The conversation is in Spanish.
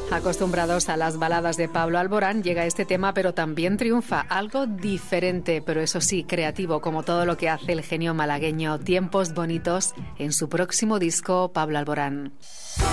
Acostumbrados a las baladas de Pablo Alborán, llega este tema, pero también triunfa. Algo diferente, pero eso sí, creativo, como todo lo que hace el genio malagueño. Tiempos bonitos en su próximo disco, Pablo Alborán.